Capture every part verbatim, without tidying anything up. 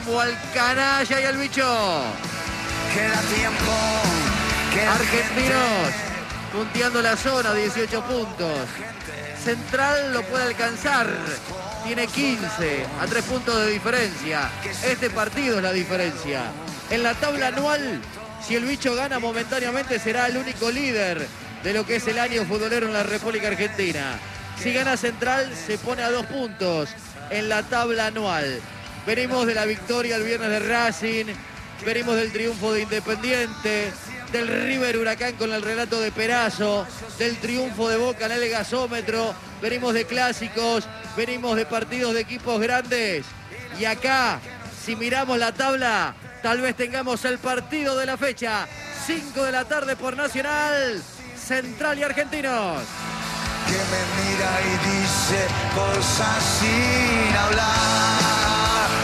Al canalla y al bicho. Queda tiempo. Queda Argentinos punteando la zona, dieciocho puntos. Central lo puede alcanzar. Tiene quince, a tres puntos de diferencia. Este partido es la diferencia. En la tabla anual, si el bicho gana momentáneamente, será el único líder de lo que es el año futbolero en la República Argentina. Si gana Central, se pone a dos puntos en la tabla anual. Venimos de la victoria el viernes de Racing, venimos del triunfo de Independiente, del River Huracán con el relato de Perazo, del triunfo de Boca en el gasómetro, venimos de clásicos, venimos de partidos de equipos grandes. Y acá, si miramos la tabla, tal vez tengamos el partido de la fecha. cinco de la tarde por Nacional, Central y Argentinos. Que me mira y dice cosas sin hablar.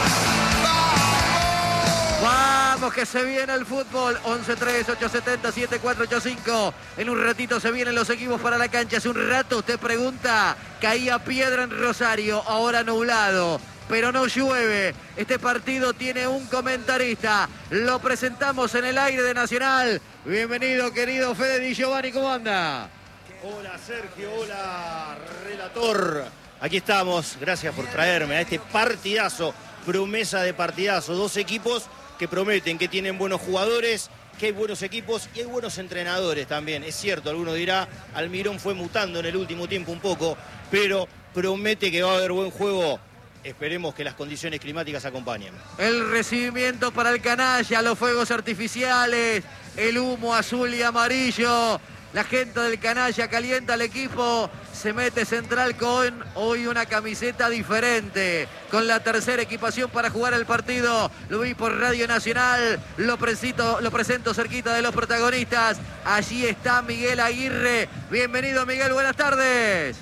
Vamos que se viene el fútbol. once tres, ocho siete cero, siete cuatro ocho cinco. En un ratito se vienen los equipos para la cancha. Hace un rato usted pregunta, caía piedra en Rosario, ahora nublado, pero no llueve. Este partido tiene un comentarista. Lo presentamos en el aire de Nacional. Bienvenido, querido Fede Di Giovanni, ¿cómo anda? Hola Sergio, hola relator. Aquí estamos, gracias por traerme a este partidazo, promesa de partidazo. Dos equipos que prometen, que tienen buenos jugadores, que hay buenos equipos y hay buenos entrenadores también. Es cierto, alguno dirá, Almirón fue mutando en el último tiempo un poco, pero promete que va a haber buen juego. Esperemos que las condiciones climáticas acompañen. El recibimiento para el canalla, los fuegos artificiales, el humo azul y amarillo. La gente del canalla calienta al equipo. Se mete Central con hoy una camiseta diferente, con la tercera equipación para jugar el partido. Lo vi por Radio Nacional, lo presento, lo presento cerquita de los protagonistas. Allí está Miguel Aguirre. Bienvenido, Miguel, buenas tardes.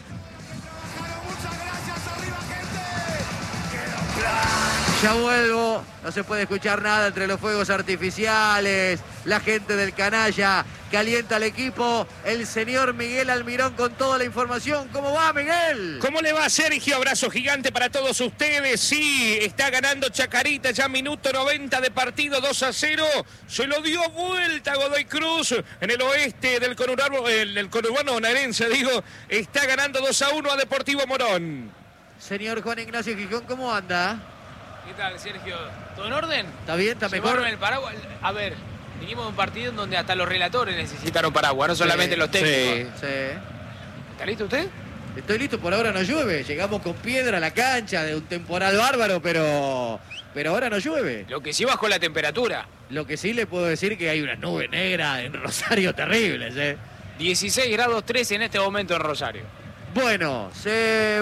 Ya vuelvo, no se puede escuchar nada entre los fuegos artificiales, la gente del canalla calienta al equipo, el señor Miguel Almirón con toda la información. ¿Cómo va, Miguel? ¿Cómo le va, Sergio? Abrazo gigante para todos ustedes. Sí, está ganando Chacarita, ya minuto noventa de partido, dos a cero. Se lo dio vuelta Godoy Cruz en el oeste del conurbano, el conurbano bonaerense, digo. Está ganando dos a uno a Deportivo Morón. Señor Juan Ignacio Gijón, ¿cómo anda? ¿Qué tal, Sergio? ¿Todo en orden? ¿Está bien? ¿Está mejor? Llevaron el paraguas. A ver, vinimos de un partido en donde hasta los relatores necesitaron paraguas, no solamente sí, los técnicos. Sí, sí. ¿Está listo usted? Estoy listo, por ahora no llueve. Llegamos con piedra a la cancha de un temporal bárbaro, pero, pero ahora no llueve. Lo que sí bajó la temperatura. Lo que sí le puedo decir que hay una nube negra en Rosario terribles, ¿eh? dieciséis grados tres en este momento en Rosario. Bueno, se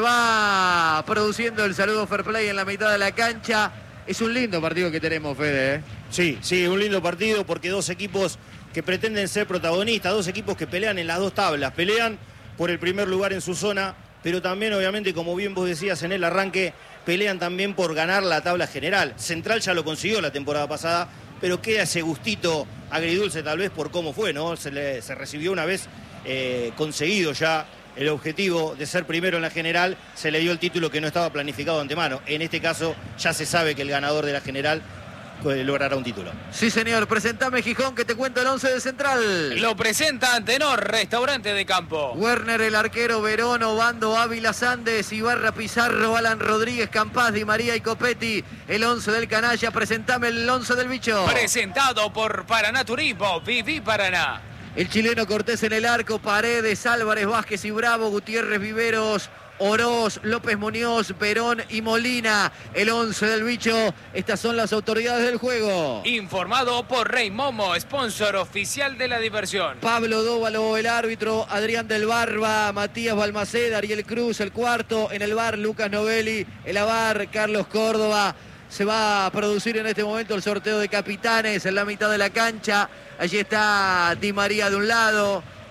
va produciendo el saludo fair play en la mitad de la cancha. Es un lindo partido que tenemos, Fede, ¿eh? Sí, sí, un lindo partido porque dos equipos que pretenden ser protagonistas, dos equipos que pelean en las dos tablas, pelean por el primer lugar en su zona, pero también, obviamente, como bien vos decías en el arranque, pelean también por ganar la tabla general. Central ya lo consiguió la temporada pasada, pero queda ese gustito agridulce tal vez por cómo fue, ¿no? Se, le, se recibió una vez eh, conseguido ya el objetivo de ser primero en la general, se le dio el título que no estaba planificado de antemano. En este caso ya se sabe que el ganador de la general logrará un título. Sí, señor. Presentame, Gijón, que te cuento el once de Central. Lo presenta Antenor, restaurante de campo. Werner, el arquero, Verón, Obando, Ávila, Sandes, Ibarra, Pizarro, Alan Rodríguez, Campaz, Di María y Copetti. El once del canalla. Presentame el once del bicho. Presentado por Paraná Turismo. Viví Paraná. El chileno Cortés en el arco, Paredes, Álvarez, Vázquez y Bravo, Gutiérrez, Viveros, Oroz, López Muñoz, Perón y Molina. El once del bicho. Estas son las autoridades del juego. Informado por Rey Momo, sponsor oficial de la diversión. Pablo Dóvalo, el árbitro. Adrián del Barba, Matías Balmaceda, Ariel Cruz, el cuarto. En el bar, Lucas Novelli. El avar, Carlos Córdoba. Se va a producir en este momento el sorteo de capitanes en la mitad de la cancha. Allí está Di María de un lado,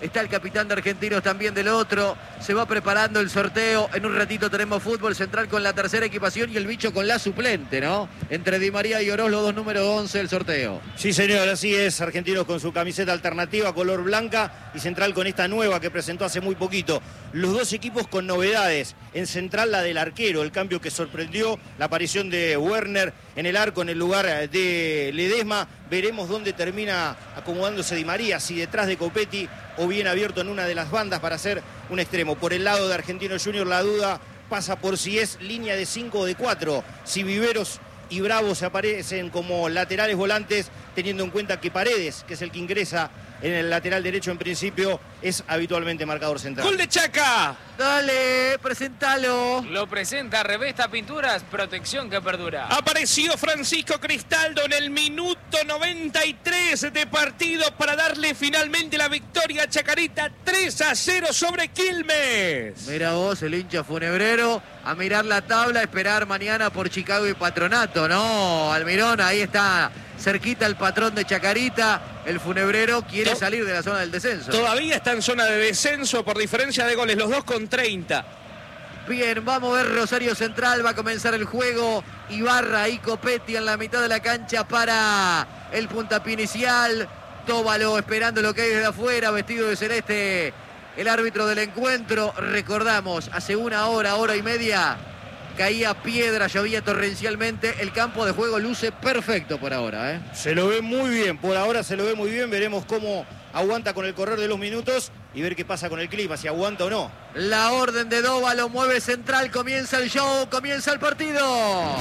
Está el capitán de Argentinos también del otro. Se va preparando el sorteo. En un ratito tenemos fútbol central con la tercera equipación y el bicho con la suplente, ¿no? Entre Di María y Oroz, los dos número once del sorteo. Sí, señor, así es. Argentinos con su camiseta alternativa, color blanca, y Central con esta nueva que presentó hace muy poquito. Los dos equipos con novedades. En Central la del arquero, el cambio que sorprendió, la aparición de Werner en el arco en el lugar de Ledesma. Veremos dónde termina acomodándose Di María, si detrás de Copetti o bien abierto en una de las bandas para hacer un extremo. Por el lado de Argentinos Juniors la duda pasa por si es línea de cinco o de cuatro. Si Viveros y Bravo se aparecen como laterales volantes, teniendo en cuenta que Paredes, que es el que ingresa en el lateral derecho en principio, es habitualmente marcador central. ¡Gol de Chaca! Dale, presentalo. Lo presenta Revesta Pinturas, protección que perdura. Apareció Francisco Cristaldo en el minuto noventa y tres de partido para darle finalmente la victoria a Chacarita, tres a cero sobre Quilmes. Mira vos, el hincha funebrero, a mirar la tabla, a esperar mañana por Chicago y Patronato, ¿no? Almirón, ahí está cerquita el patrón de Chacarita. El funebrero quiere To- salir de la zona del descenso. Todavía está en zona de descenso por diferencia de goles, los dos con treinta. Bien, vamos a ver Rosario Central, va a comenzar el juego. Ibarra y Copetti en la mitad de la cancha para el puntapié inicial. Tóbalo esperando lo que hay desde afuera, vestido de celeste, el árbitro del encuentro. Recordamos, hace una hora, hora y media, caía piedra, llovía torrencialmente. El campo de juego luce perfecto por ahora, ¿eh? Se lo ve muy bien, por ahora se lo ve muy bien. Veremos cómo aguanta con el correr de los minutos y ver qué pasa con el clima, si aguanta o no. La orden de Dóvalo, mueve Central, comienza el show, comienza el partido.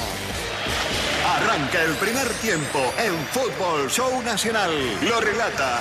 Arranca el primer tiempo en Fútbol Show Nacional. Lo relata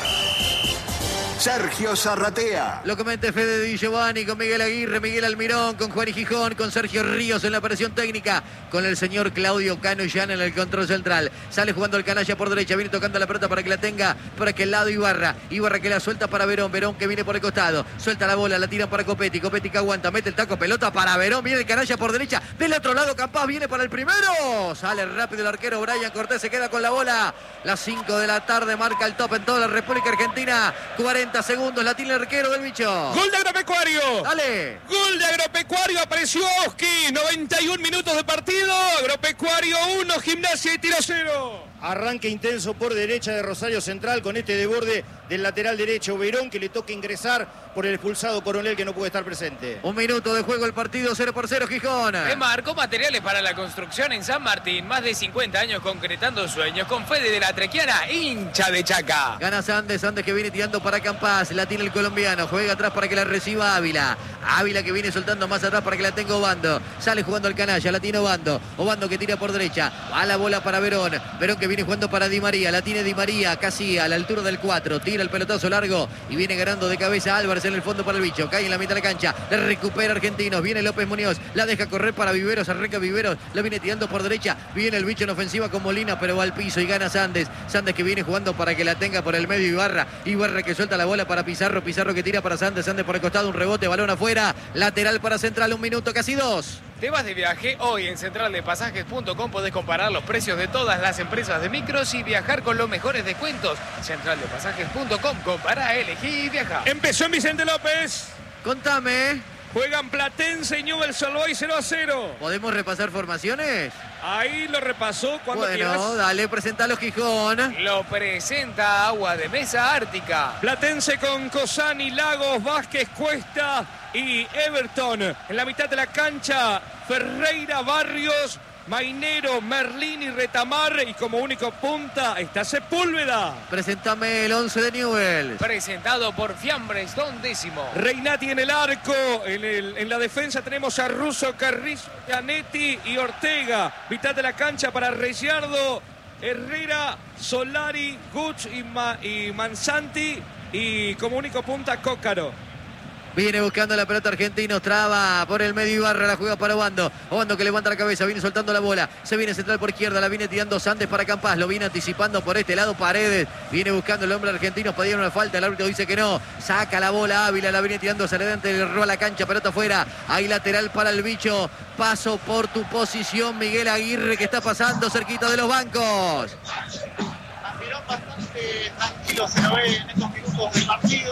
Sergio Zarratea. Lo comenta Fede Di Giovanni con Miguel Aguirre, Miguel Almirón, con Juan y Gijón, con Sergio Ríos en la operación técnica, con el señor Claudio Cano Llana en el control central. Sale jugando el canalla por derecha, viene tocando la pelota para que la tenga por aquel lado Ibarra. Ibarra que la suelta para Verón, Verón que viene por el costado, suelta la bola, la tira para Copetti, Copetti que aguanta, mete el taco, pelota para Verón, viene el canalla por derecha, del otro lado Campás viene para el primero, sale rápido el arquero Brian Cortés, se queda con la bola. Las cinco de la tarde marca el top en toda la República Argentina, cuarenta segundos, la tiene el arquero del bicho. ¡Gol de Agropecuario! Dale. Gol de Agropecuario, apareció Oski, noventa y un minutos de partido, Agropecuario uno, Gimnasia y Tiro cero. Arranque intenso por derecha de Rosario Central con este de borde del lateral derecho Verón, que le toca ingresar por el expulsado Coronel, que no puede estar presente. Un minuto de juego el partido, cero por cero Gijón. Remarcó materiales para la construcción en San Martín. Más de cincuenta años concretando sueños con Fede de la Trequiana, hincha de Chaca. Gana Sandes, Sandes que viene tirando para Campás, la tiene el colombiano, juega atrás para que la reciba Ávila. Ávila que viene soltando más atrás para que la tenga Obando. Sale jugando el canalla, la tiene Obando. Obando que tira por derecha, va la bola para Verón. Verón que viene jugando para Di María, la tiene Di María casi a la altura del cuatro, tira el pelotazo largo y viene ganando de cabeza Álvarez en el fondo para el bicho, cae en la mitad de la cancha, le recupera Argentinos, viene López Muñoz, la deja correr para Viveros, arranca Viveros, la viene tirando por derecha, viene el bicho en ofensiva con Molina, pero va al piso y gana Sandes, Sandes que viene jugando para que la tenga por el medio Ibarra, Ibarra que suelta la bola para Pizarro, Pizarro que tira para Sandes, Sandes por el costado, un rebote, balón afuera, lateral para Central, un minuto, casi dos. ¿Te vas de viaje? Hoy en central de pasajes punto com podés comparar los precios de todas las empresas de micros y viajar con los mejores descuentos. central de pasajes punto com, compará, elegí y viaja. Empezó en Vicente López, Contame, juegan Platense y Newell's Old Boys cero a cero. ¿podemos repasar formaciones? Ahí lo repasó cuando Bueno, quieras. dale, presentalo Gijón. Lo presenta Agua de Mesa Ártica. Platense con Cosani, Lagos, Vázquez, Cuesta y Everton. En la mitad de la cancha, Ferreira, Barrios, Mainero, Merlín y Retamar. Y como único punta está Sepúlveda. Presentame el once de Newell's. Presentado por Fiambres Don Décimo. Reinati en el arco. En, el, en la defensa tenemos a Russo, Carrizo, Gianetti y Ortega. Mitad de la cancha para Reyardo, Herrera, Solari, Guch y, Ma, y Mansanti. Y como único punta, Cócaro. Viene buscando la pelota Argentinos, traba por el medio Ibarra, la juega para Obando. Obando que levanta la cabeza, viene soltando la bola. Se viene central por izquierda, la viene tirando Sandes para Campás. Lo viene anticipando por este lado Paredes. Viene buscando el hombre argentino, pedieron una falta, el árbitro dice que no. Saca la bola Ávila, la viene tirando hacia adelante, le roba la cancha, pelota afuera. Hay lateral para el bicho. Paso por tu posición, Miguel Aguirre, que está pasando cerquita de los bancos. Bastante tranquilo se lo ve en estos minutos del partido.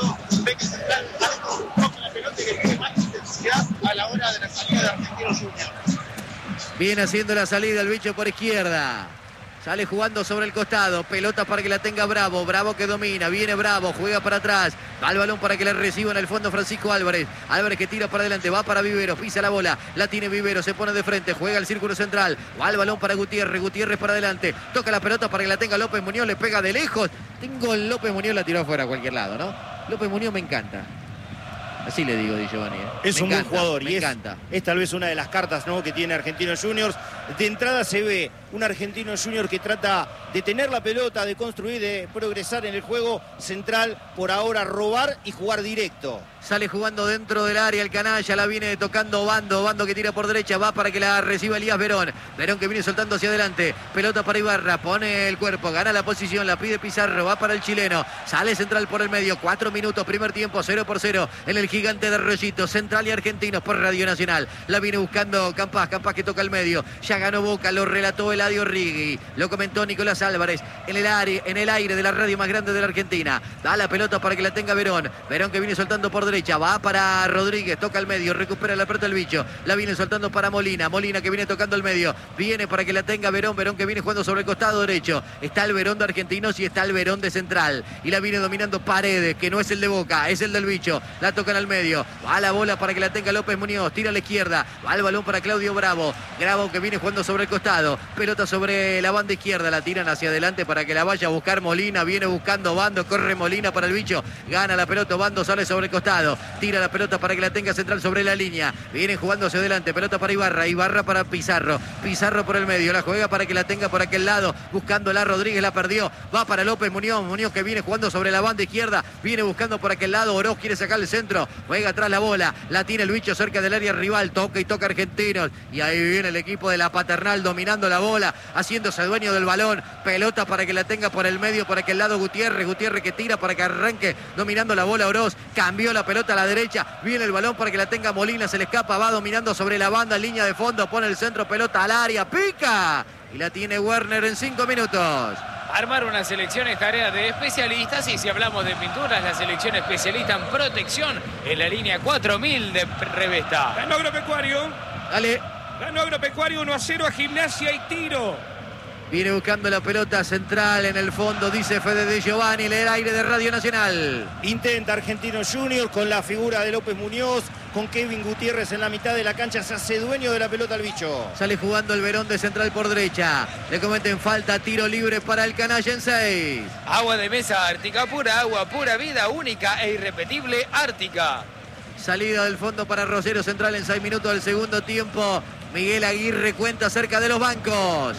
ve que Central toca la pelota y que tiene más intensidad a la hora de la salida de Argentinos Juniors. Viene haciendo la salida el bicho por izquierda. Sale jugando sobre el costado, pelota para que la tenga Bravo, Bravo que domina, viene Bravo, juega para atrás, va el balón para que le reciba en el fondo Francisco Álvarez, Álvarez que tira para adelante, va para Vivero, pisa la bola, la tiene Vivero, se pone de frente, juega el círculo central, va el balón para Gutiérrez, Gutiérrez para adelante, toca la pelota para que la tenga López Muñoz, le pega de lejos, tengo el López Muñoz, la tiró afuera a cualquier lado, ¿no? López Muñoz me encanta. Así le digo, Di Giovanni. ¿eh? Es me un encanta, buen jugador me y es, encanta. es tal vez una de las cartas, ¿no?, que tiene Argentinos Juniors. De entrada se ve un Argentinos Juniors que trata de tener la pelota, de construir, de progresar en el juego central, por ahora robar y jugar directo. Sale jugando dentro del área el canalla, la viene tocando Bando, Bando que tira por derecha, va para que la reciba Elías Verón. Verón que viene soltando hacia adelante, pelota para Ibarra, pone el cuerpo, gana la posición, la pide Pizarro, va para el chileno, sale Central por el medio, cuatro minutos, primer tiempo, cero por cero en el Gigante de Arroyito, Central y Argentinos por Radio Nacional. La viene buscando Campas, Campas que toca el medio, ya ganó Boca, lo relató Eladio Rigui, lo comentó Nicolás Álvarez en el aire, en el aire de la radio más grande de la Argentina. Da la pelota para que la tenga Verón, Verón que viene soltando por derecha, va para Rodríguez, toca el medio, recupera la pelota el bicho, la viene soltando para Molina, Molina que viene tocando el medio, viene para que la tenga Verón, Verón que viene jugando sobre el costado derecho, está el Verón de Argentinos y está el Verón de Central, y la viene dominando Paredes, que no es el de Boca, es el del bicho, la tocan al medio, va la bola para que la tenga López Muñoz, tira a la izquierda, va el balón para Claudio Bravo, Bravo que viene jugando sobre el costado, pelota sobre la banda izquierda, la tiran hacia adelante para que la vaya a buscar Molina, viene buscando Bando, corre Molina para el bicho, gana la pelota, Bando sale sobre el costado, tira la pelota para que la tenga Central sobre la línea, viene jugando hacia adelante, pelota para Ibarra, Ibarra para Pizarro, Pizarro por el medio, la juega para que la tenga por aquel lado, buscándola Rodríguez, la perdió, va para López Muñoz, Muñoz que viene jugando sobre la banda izquierda, viene buscando por aquel lado, Oroz quiere sacar el centro, juega atrás la bola, la tiene el bicho cerca del área rival, toca y toca Argentinos, y ahí viene el equipo de la Paternal dominando la bola, haciéndose dueño del balón, pelota para que la tenga por el medio, por aquel lado Gutiérrez, Gutiérrez que tira para que arranque dominando la bola Oroz, cambió la pelota a la derecha, viene el balón para que la tenga Molina, se le escapa, va dominando sobre la banda en línea de fondo, pone el centro, pelota al área, pica, y la tiene Werner en cinco minutos. Armar una selección es tarea de especialistas y si hablamos de pinturas, la selección especialista en protección en la línea cuatro mil de Revesta. Ganó Agropecuario. Dale. Ganó Agropecuario uno a cero a Gimnasia y Tiro. Viene buscando la pelota Central en el fondo, dice Fede De Giovanni, en el aire de Radio Nacional. Intenta Argentinos Juniors con la figura de López Muñoz, con Kevin Gutiérrez en la mitad de la cancha, se hace dueño de la pelota al bicho. Sale jugando el Verón de Central por derecha. Le cometen falta, tiro libre para el canalla en seis. Agua de mesa Ártica pura, agua pura, vida única e irrepetible Ártica. Salida del fondo para Rosero Central en seis minutos del segundo tiempo. Miguel Aguirre cuenta cerca de los bancos.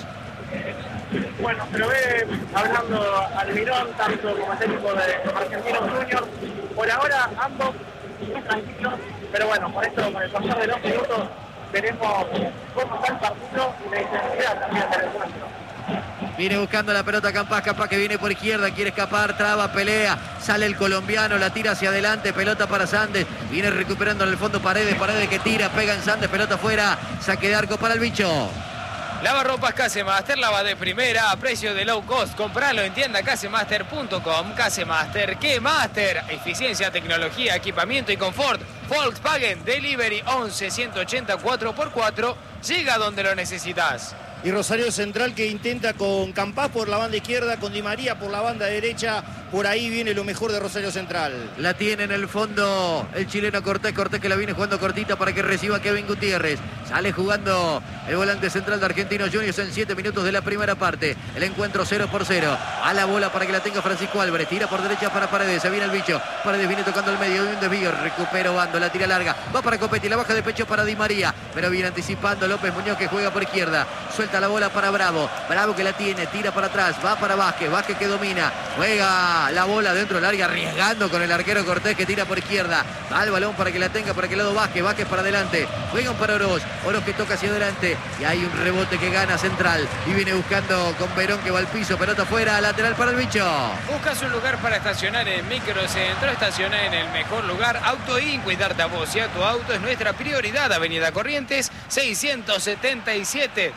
Bueno, pero ve hablando Almirón, tanto como técnico de Argentinos Juniors. Por ahora ambos muy tranquilos, pero bueno, por esto, con el pasar de los minutos, veremos cómo está el partido y la intensidad también del encuentro. Viene buscando la pelota Campas, Campas que viene por izquierda, quiere escapar, traba, pelea, sale el colombiano, la tira hacia adelante, pelota para Sandes, viene recuperando en el fondo Paredes, Paredes que tira, pega en Sandes, pelota afuera, saque de arco para el bicho. Lavarropas Casemaster, lava de primera a precio de low cost. Compralo en tienda casemaster punto com. Casemaster, ¿qué Master? Eficiencia, tecnología, equipamiento y confort. Volkswagen Delivery once ciento ochenta cuatro por cuatro. Llega donde lo necesitas. Y Rosario Central que intenta con Campas por la banda izquierda, con Di María por la banda derecha. Por ahí viene lo mejor de Rosario Central. La tiene en el fondo el chileno Cortés, Cortés que la viene jugando cortita para que reciba Kevin Gutiérrez. Sale jugando el volante central de Argentinos Juniors en siete minutos de la primera parte. El encuentro cero por cero. A la bola para que la tenga Francisco Álvarez. Tira por derecha para Paredes. Se viene el bicho. Paredes viene tocando el medio. Un desvío. Recupera Bando. La tira larga. Va para Copetti. La baja de pecho para Di María. Pero viene anticipando López Muñoz que juega por izquierda. Suelta la bola para Bravo. Bravo que la tiene. Tira para atrás. Va para Vázquez. Vázquez que domina. Juega la bola dentro del área. Arriesgando con el arquero Cortés que tira por izquierda. Va el balón para que la tenga por aquel lado Vázquez. Vázquez para adelante. Juegan para Oroz. Oroz que toca hacia adelante. Y hay un rebote que gana Central. Y viene buscando con Verón que va al piso. Pelota afuera. Lateral para el bicho. Buscas un lugar para estacionar en Microcentro. Estaciona en el mejor lugar. Auto In. Cuidarte a vos y a tu auto es nuestra prioridad. Avenida Corrientes seiscientos setenta y siete. Del lado izquierdo.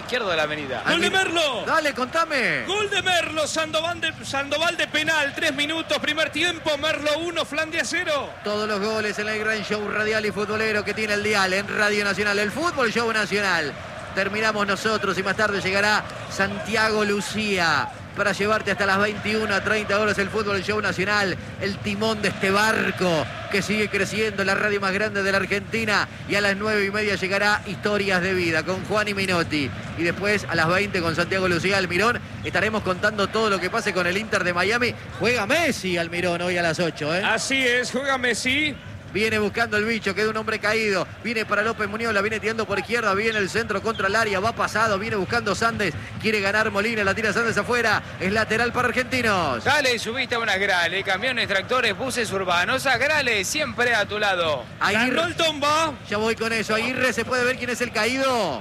izquierdo de la avenida. ¡Gol de Merlo! Dale, contame. Gol de Merlo, Sandoval de, Sandoval de penal, tres minutos, primer tiempo, Merlo uno, Flandia cero. Todos los goles en el gran show radial y futbolero que tiene el dial en Radio Nacional, el Fútbol Show Nacional. Terminamos nosotros y más tarde llegará Santiago Lucía para llevarte hasta las veintiuna a treinta horas el Fútbol Show Nacional, el timón de este barco que sigue creciendo, la radio más grande de la Argentina. Y a las nueve y media llegará Historias de Vida con Juan y Minotti. Y después a las veinte con Santiago Lucía Almirón estaremos contando todo lo que pase con el Inter de Miami. Juega Messi, Almirón, hoy a las ocho, ¿eh? Así es, juega Messi. Viene buscando el bicho, queda un hombre caído. Viene para López Muñoz, la viene tirando por izquierda. Viene el centro contra el área, va pasado. Viene buscando Sandes, quiere ganar Molina, la tira Sandes afuera. Es lateral para Argentinos. Dale, subiste a una Grale, camiones, tractores, buses urbanos. A Grale, siempre a tu lado. Aguirre, Ganó el Tomba. ya voy con eso. Aguirre, ¿se puede ver quién es el caído?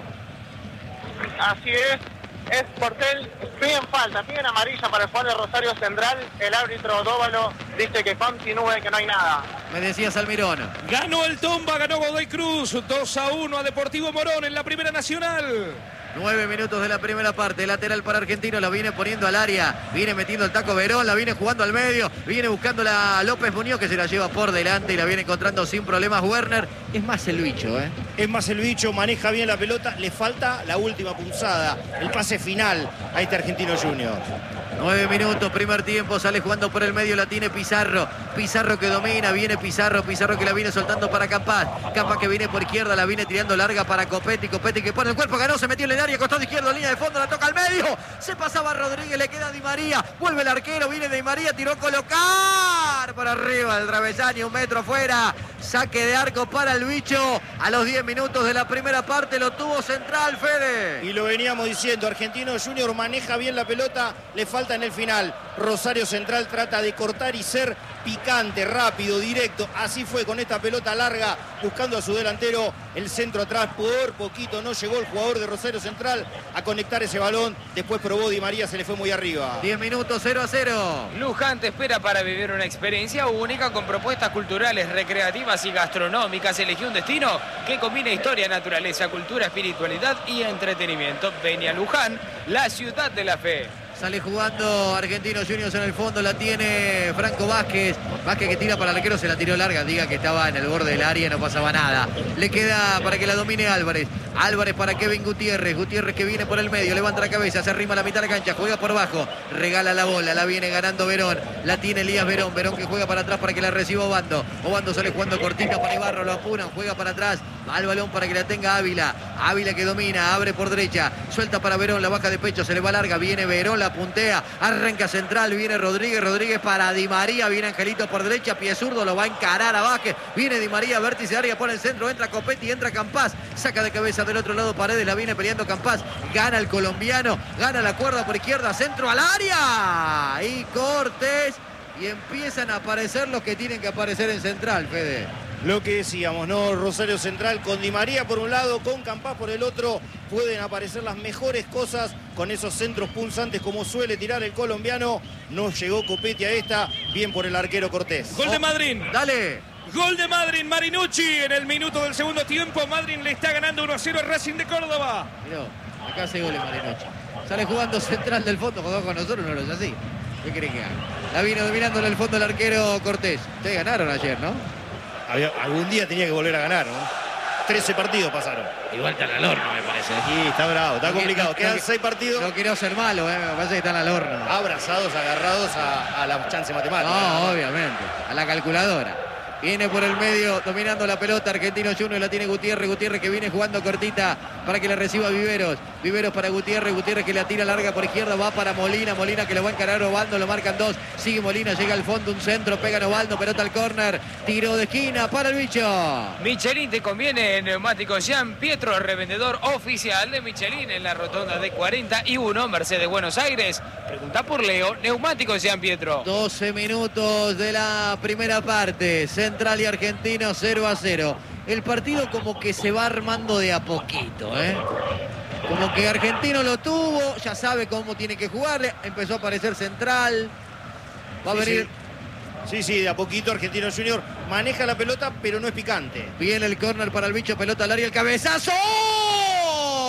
Así es, es Portel, piden falta, piden amarilla para el jugador de Rosario Central. El árbitro Dóvalo dice que continúe, que no hay nada. Me decías, Almirón. Ganó el Tomba, ganó Godoy Cruz, dos a uno a Deportivo Morón en la Primera Nacional. Nueve minutos de la primera parte, lateral para Argentino, lo viene poniendo al área, viene metiendo el taco Verón, la viene jugando al medio, viene buscando la López Muñoz que se la lleva por delante y la viene encontrando sin problemas Werner. Es más el bicho, ¿eh? Es más el bicho, maneja bien la pelota, le falta la última punzada, el pase final a este Argentino Junior. Nueve minutos, primer tiempo, sale jugando por el medio, la tiene Pizarro. Pizarro que domina, viene Pizarro, Pizarro que la viene soltando para Campas. Campas que viene por izquierda, la viene tirando larga para Copetti. Copetti que pone el cuerpo, ganó, se metió en el área, costado izquierdo, línea de fondo, la toca al medio. Se pasaba Rodríguez, le queda Di María. Vuelve el arquero, viene Di María, tiró a colocar para arriba el travesaño, un metro fuera. Saque de arco para el bicho. A los diez minutos de la primera parte lo tuvo Central, Fede. Y lo veníamos diciendo, Argentino Junior maneja bien la pelota, le falta en el final. Rosario Central trata de cortar y ser picante, rápido, directo. Así fue con esta pelota larga, buscando a su delantero. El centro atrás, por poquito no llegó el jugador de Rosario Central a conectar ese balón. Después probó Di María, se le fue muy arriba. diez minutos, cero a cero. Luján te espera para vivir una experiencia única con propuestas culturales, recreativas y gastronómicas. Elegí un destino que combina historia, naturaleza, cultura, espiritualidad y entretenimiento. Ven a Luján, la ciudad de la fe. Sale jugando Argentinos Juniors en el fondo, la tiene Franco Vázquez. Vázquez que tira para el arquero, se la tiró larga, diga que estaba en el borde del área, no pasaba nada. Le queda para que la domine Álvarez. Álvarez para Kevin Gutiérrez. Gutiérrez que viene por el medio, levanta la cabeza, se arrima a la mitad de la cancha, juega por bajo, regala la bola, la viene ganando Verón. La tiene Elías Verón, Verón que juega para atrás para que la reciba Obando. Obando sale jugando cortita para Ibarro, lo apuran, juega para atrás, va al balón para que la tenga Ávila. Ávila que domina, abre por derecha, suelta para Verón, la baja de pecho, se le va larga, viene Verón, la puntea, arranca Central, viene Rodríguez, Rodríguez para Di María, viene Angelito por derecha, pie zurdo, lo va a encarar a Vázquez, viene Di María, vértice de área, pone el centro, entra Copetti, entra Campas, saca de cabeza del otro lado Paredes, la viene peleando Campas, gana el colombiano, gana la cuerda por izquierda, centro al área, y Cortés, y empiezan a aparecer los que tienen que aparecer en Central, Fede. Lo que decíamos, ¿no? Rosario Central con Di María por un lado, con Campas por el otro, pueden aparecer las mejores cosas con esos centros punzantes como suele tirar el colombiano. No llegó Copetti a esta, bien por el arquero Cortés. Gol de Madrid. Dale. Gol de Madrid, Marinucci en el minuto del segundo tiempo. Madrid le está ganando uno a cero al Racing de Córdoba. Mirá, acá hace goles Marinucci. Sale jugando Central del fondo, jugó con nosotros, no lo es así. ¿Qué cree que haga? La vino dominando en el fondo el arquero Cortés. Ustedes ganaron ayer, ¿no? Había, algún día tenía que volver a ganar, ¿no? trece partidos pasaron. Igual están al horno, me parece. Aquí está bravo, está No, complicado. no, Quedan no, seis partidos. No quiero ser malo, ¿eh? Me parece que están al horno. Abrazados, agarrados a, a la chance matemática. No, obviamente. A la calculadora. Viene por el medio, dominando la pelota. Argentino Junior la tiene Gutiérrez. Gutiérrez que viene jugando cortita para que la reciba Viveros. Viveros para Gutiérrez. Gutiérrez que la tira larga por izquierda. Va para Molina. Molina que lo va a encarar Obando. Lo marcan dos. Sigue Molina. Llega al fondo. Un centro. Pega Obando. Pelota al córner. Tiro de esquina para el bicho. Michelin te conviene en Neumáticos Jean Pietro, revendedor oficial de Michelin en la rotonda de cuarenta y uno, Mercedes Buenos Aires. Pregunta por Leo. Neumáticos Jean Pietro. doce minutos de la primera parte. Central y Argentino cero a cero. El partido como que se va armando de a poquito, ¿eh? Como que Argentino lo tuvo, ya sabe cómo tiene que jugarle. Empezó a aparecer Central. Va a Sí, venir. Sí, sí, de a poquito Argentino Junior maneja la pelota, pero no es picante. Viene el córner para el bicho, pelota al área, el cabezazo.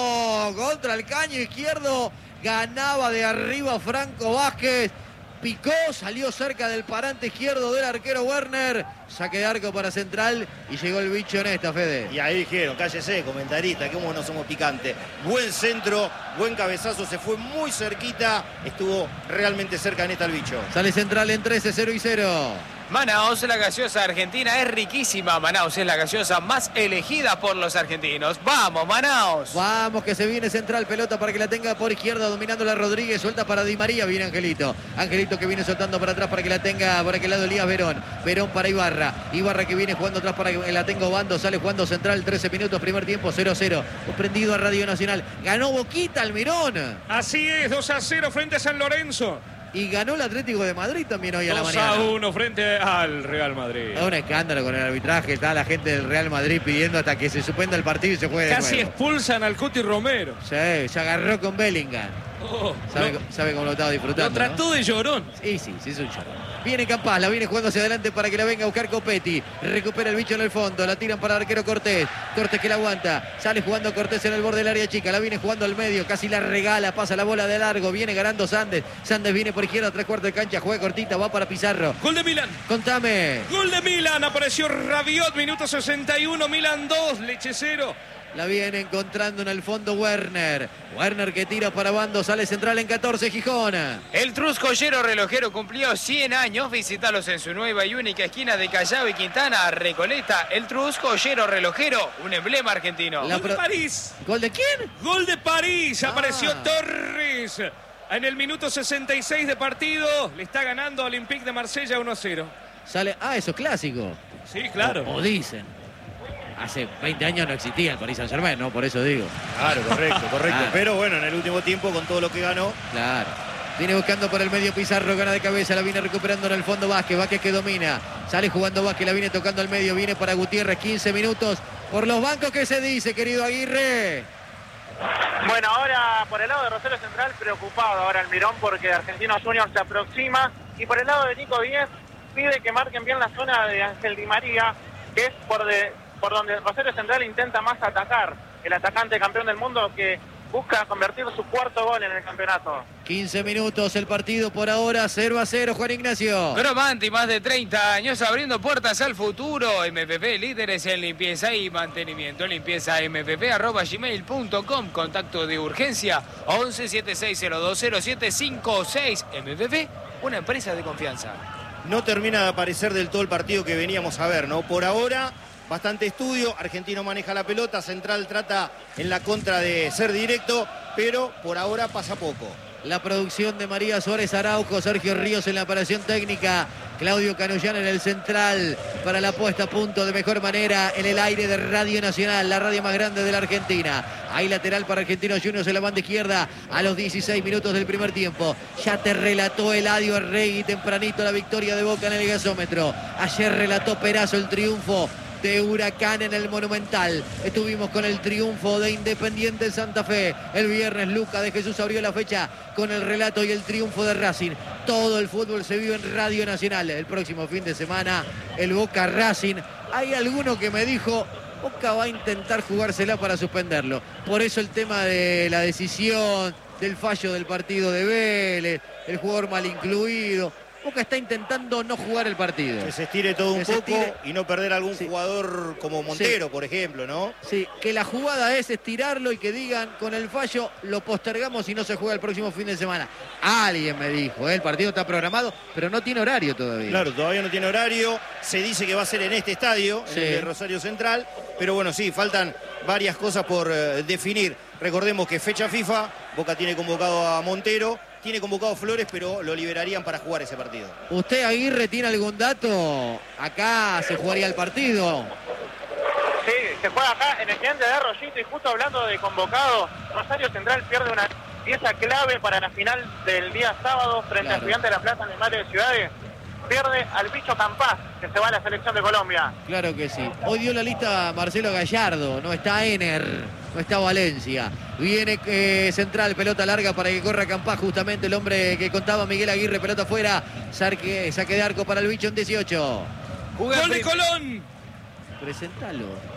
No, contra el caño izquierdo. Ganaba de arriba Franco Vázquez. Picó, salió cerca del parante izquierdo del arquero Werner. Saque de arco para Central y llegó el bicho en esta, Fede. Y ahí dijeron, cállese, comentarista, cómo no somos picantes. Buen centro, buen cabezazo, se fue muy cerquita. Estuvo realmente cerca en esta el bicho. Sale Central en trece, cero y cero. Manaos, la gaseosa argentina es riquísima. Manaos es la gaseosa más elegida por los argentinos. ¡Vamos, Manaos! Vamos, que se viene Central, pelota para que la tenga por izquierda, dominando la Rodríguez, suelta para Di María, viene Angelito. Angelito que viene soltando para atrás para que la tenga por aquel lado Elías Verón. Verón para Ibarra. Ibarra que viene jugando atrás para que la tenga Obando, sale jugando Central, trece minutos, primer tiempo, cero a cero. Prendido a Radio Nacional. Ganó Boquita, Almirón. Así es, dos a cero frente a San Lorenzo. Y ganó el Atlético de Madrid también hoy a la mañana. dos a uno frente al Real Madrid. Es un escándalo con el arbitraje. Está la gente del Real Madrid pidiendo hasta que se suspenda el partido y se juegue de Casi nuevo. expulsan al Cuti Romero. Sí, se agarró con Bellingham. Oh, ¿Sabe, lo, sabe cómo lo estaba disfrutando? Lo trató, ¿no?, de llorón. Sí, sí, sí, es un llorón. Viene Campás, la viene jugando hacia adelante para que la venga a buscar Copetti. Recupera el bicho en el fondo, la tiran para el arquero Cortés. Cortés que la aguanta, sale jugando Cortés en el borde del área chica, la viene jugando al medio, casi la regala, pasa la bola de largo, viene ganando Sandes. Sandes viene por izquierda, tres cuartos de cancha, juega cortita, va para Pizarro. Gol de Milan. Contame. Gol de Milan, apareció Rabiot, minuto sesenta y uno, Milan dos, Leche cero. La viene encontrando en el fondo Werner. Werner que tira para Bando, sale Central en catorce, Gijón. El Truscollero relojero cumplió cien años. Visítalos en su nueva y única esquina de Callao y Quintana, Recoleta. El Truscollero relojero, un emblema argentino. La Gol de pro... París. ¿Gol de quién? Gol de París. Ah. Apareció Torres. En el minuto sesenta y seis de partido. Le está ganando a Olympique de Marsella uno a cero. Sale... Ah, eso es clásico. Sí, claro. O, o dicen. Hace veinte años no existía el Paris Saint-Germain, ¿no? Por eso digo. Claro, correcto, correcto. Claro. Pero bueno, en el último tiempo, con todo lo que ganó. Claro. Viene buscando por el medio Pizarro, gana de cabeza, la viene recuperando en el fondo Vázquez. Vázquez que domina. Sale jugando Vázquez, la viene tocando al medio. Viene para Gutiérrez, quince minutos. Por los bancos, ¿qué se dice, querido Aguirre? Bueno, ahora por el lado de Rosario Central, preocupado ahora Almirón porque Argentinos Juniors se aproxima. Y por el lado de Nico Díez, pide que marquen bien la zona de Ángel Di María, que es por de... por donde Rosario Central intenta más atacar, el atacante campeón del mundo que busca convertir su cuarto gol en el campeonato. quince minutos el partido por ahora, cero a cero, Juan Ignacio. Cromanti, más de treinta años abriendo puertas al futuro. M P P, líderes en limpieza y mantenimiento. Limpieza m p p arroba gmail punto com. Contacto de urgencia once setenta y seis cero dos cero siete cinco seis. M P P, una empresa de confianza. No termina de aparecer del todo el partido que veníamos a ver, ¿no? Por ahora, bastante estudio. Argentino maneja la pelota. Central trata en la contra de ser directo, pero por ahora pasa poco. La producción de María Suárez Araujo, Sergio Ríos en la operación técnica, Claudio Canullán en el central para la puesta a punto de mejor manera en el aire de Radio Nacional, la radio más grande de la Argentina. Ahí lateral para Argentinos Juniors en la banda izquierda a los dieciséis minutos del primer tiempo. Ya te relató Eladio Arregui tempranito la victoria de Boca en el gasómetro. Ayer relató Perazo el triunfo de Huracán en el Monumental. Estuvimos con el triunfo de Independiente Santa Fe. El viernes Luca de Jesús abrió la fecha con el relato y el triunfo de Racing. Todo el fútbol se vive en Radio Nacional. El próximo fin de semana el Boca Racing. Hay alguno que me dijo, Boca va a intentar jugársela para suspenderlo. Por eso el tema de la decisión, del fallo del partido de Vélez, el jugador mal incluido. Boca está intentando no jugar el partido. Que se estire todo un Que se poco estire. y no perder algún Sí. jugador como Montero, Sí. por ejemplo, ¿no? Sí, que la jugada es estirarlo y que digan con el fallo lo postergamos y no se juega el próximo fin de semana. Alguien me dijo, ¿eh? El partido está programado, pero no tiene horario todavía. Claro, todavía no tiene horario. Se dice que va a ser en este estadio, Sí. en el de Rosario Central. Pero bueno, sí, faltan varias cosas por eh, definir. Recordemos que fecha FIFA, Boca tiene convocado a Montero, tiene convocado a Flores, pero lo liberarían para jugar ese partido. ¿Usted, Aguirre, tiene algún dato? Acá se jugaría el partido. Sí, se juega acá en el gigante de Arroyito y justo hablando de convocado, Rosario Central pierde una pieza clave para la final del día sábado frente Claro. al Gigante de la Plata en el Madre de Ciudades. Pierde al bicho Campás, que se va a la selección de Colombia. Claro que sí. Hoy dio la lista Marcelo Gallardo, no está Ener, no está Valencia. Viene eh, Central, pelota larga para que corra Campás, justamente el hombre que contaba Miguel Aguirre, pelota afuera, saque, saque de arco para el bicho en dieciocho. Juega Gol de prim- Colón. Presentalo.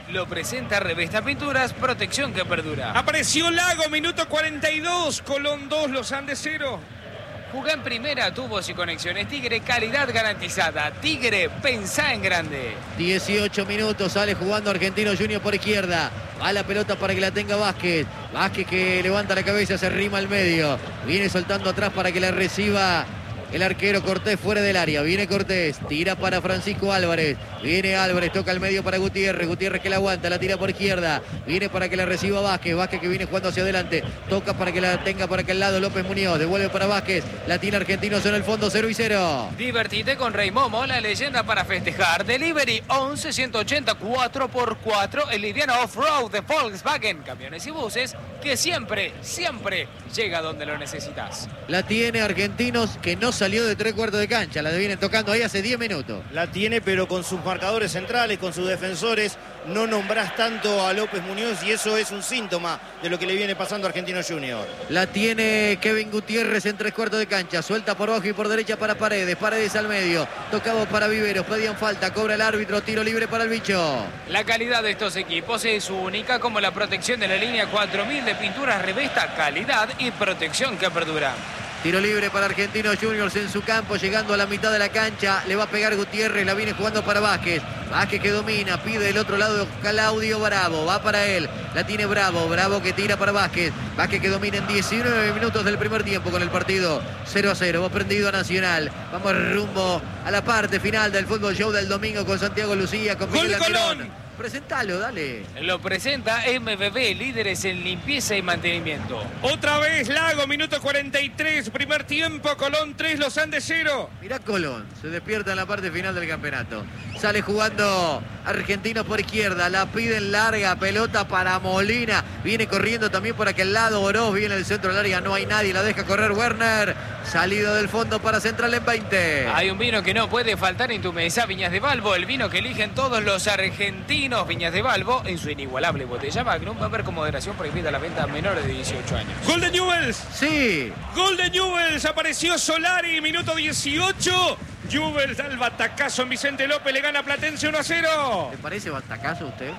lo presenta Revesta Pinturas, protección que perdura. Apareció Lago, minuto cuarenta y dos, Colón dos, Los Andes cero. Jugá en primera, tubos y conexiones Tigre, calidad garantizada. Tigre, pensá en grande. dieciocho minutos, sale jugando Argentino Junior por izquierda. Va la pelota para que la tenga Vázquez. Vázquez que levanta la cabeza, se arrima al medio. Viene soltando atrás para que la reciba el arquero Cortés fuera del área. Viene Cortés, tira para Francisco Álvarez. Viene Álvarez, toca al medio para Gutiérrez. Gutiérrez que la aguanta, la tira por izquierda. Viene para que la reciba Vázquez. Vázquez que viene jugando hacia adelante. Toca para que la tenga por aquel lado López Muñoz. Devuelve para Vázquez. La tiene Argentinos en el fondo, cero y cero. Divertite con Rey Momo, la leyenda para festejar. Delivery once ciento ochenta cuatro por cuatro. El liviano off-road de Volkswagen. Camiones y buses que siempre, siempre llega donde lo necesitas. La tiene Argentinos que no salió de tres cuartos de cancha. La vienen tocando ahí hace diez minutos. La tiene, pero con sus marcadores centrales, con sus defensores, no nombrás tanto a López Muñoz y eso es un síntoma de lo que le viene pasando a Argentino Junior. La tiene Kevin Gutiérrez en tres cuartos de cancha. Suelta por abajo y por derecha para Paredes. Paredes al medio. Tocado para Viveros. Pedían falta. Cobra el árbitro. Tiro libre para el bicho. La calidad de estos equipos es única, como la protección de la línea cuatro mil de Pinturas Revesta. Calidad y protección que perdura. Tiro libre para Argentinos Juniors en su campo, llegando a la mitad de la cancha. Le va a pegar Gutiérrez, la viene jugando para Vázquez. Vázquez que domina, pide del otro lado Claudio Bravo. Va para él, la tiene Bravo. Bravo que tira para Vázquez. Vázquez que domina en diecinueve minutos del primer tiempo con el partido cero a cero. Va prendido a Nacional. Vamos rumbo a la parte final del Fútbol Show del domingo con Santiago Lucía, con Miguel Almirón. Presentalo, dale. Lo presenta M B B, líderes en limpieza y mantenimiento. Otra vez Lago, minuto cuarenta y tres, primer tiempo, Colón tres, Los Andes cero. Mirá Colón, se despierta en la parte final del campeonato. Sale jugando Argentinos por izquierda, la piden larga, pelota para Molina. Viene corriendo también por aquel lado, Oroz viene el centro del área, no hay nadie, la deja correr Werner. Salido del fondo para Central en veinte. Hay un vino que no puede faltar en tu mesa, Viñas de Balbo, el vino que eligen todos los argentinos. Viñas de Balbo, en su inigualable botella Magnum, va a haber con moderación prohibida la venta a menores de dieciocho años. Gol de Newell's. Sí. Gol de Newell's, apareció Solari, minuto dieciocho. Newell's da el batacazo en Vicente López, le gana Platense uno a cero. ¿Le parece batacazo a usted?